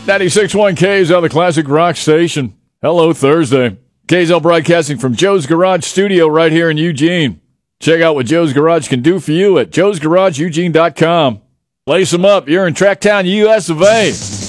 96.1 KZL, the classic rock station. Hello, Thursday. KZL broadcasting from Joe's Garage Studio right here in Eugene. Check out what Joe's Garage can do for you at joesgarageeugene.com. Lace them up. You're in Tracktown, US of A.